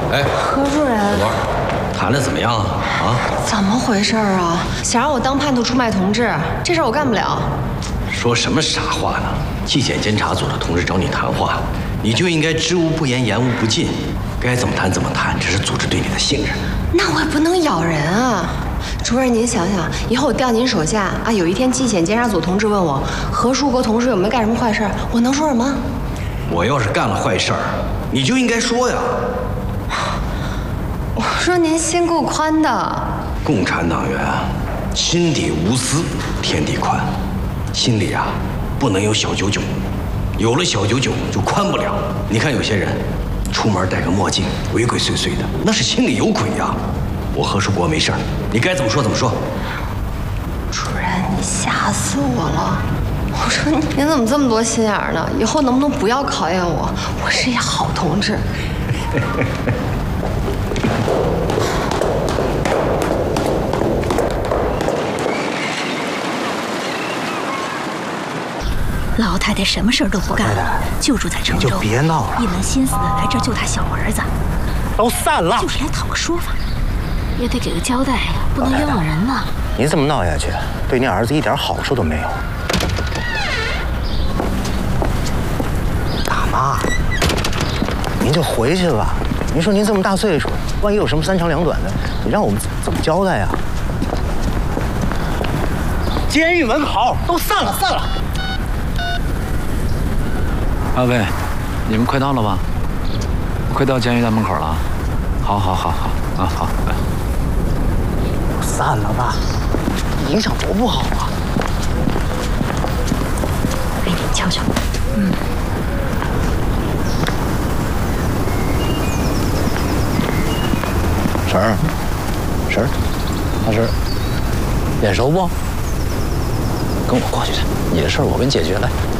哎， 何主任， 小段，谈的怎么样啊？啊？ 怎么回事啊？想让我当叛徒出卖同志，这事儿我干不了。 说什么傻话呢？纪检监察组的同志找你谈话，你就应该知无不言，言无不尽，该怎么谈怎么谈，这是组织对你的信任。 那我也不能咬人啊。主任，您想想，以后我调您手下啊，有一天纪检监察组同志问我何树国同志有没有干什么坏事，我能说什么？ 我要是干了坏事儿，你就应该说呀。 我说您心够宽的。 共产党员心底无私，天地宽，心里啊不能有小九九，有了小九九就宽不了。你看有些人出门戴个墨镜，鬼鬼祟祟的，那是心里有鬼呀。我何树国没事儿，你该怎么说怎么说。 主任，你吓死我了！我说您怎么这么多心眼儿呢？以后能不能不要考验我？我是一好同志。 老太太什么事儿都不干，就住在郑州， 就别闹了， 一门心思的来这儿救她小儿子， 都散了， 就是来讨个说法，也得给个交代呀，不能冤枉人呢。 你这么闹下去，对你儿子一点好处都没有。大妈，您就回去吧。您说您这么大岁数，万一有什么三长两短的，你让我们怎么交代呀？监狱门口都散了，散了。 二位，你们快到了吧？快到监狱大门口了。好啊，好。 散了吧，影响多不好啊！ 哎，你瞧瞧， 婶儿，大婶儿，眼熟不？跟我过去的，你的事儿我给你解决来。